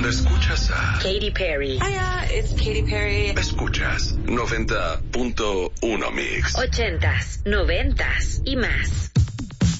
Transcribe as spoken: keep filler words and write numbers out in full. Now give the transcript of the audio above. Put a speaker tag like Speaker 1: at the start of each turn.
Speaker 1: Escuchas a
Speaker 2: Katy Perry.
Speaker 3: Hiya, it's Katy Perry.
Speaker 1: Escuchas noventa punto uno Mix.
Speaker 2: Ochentas, noventas y más.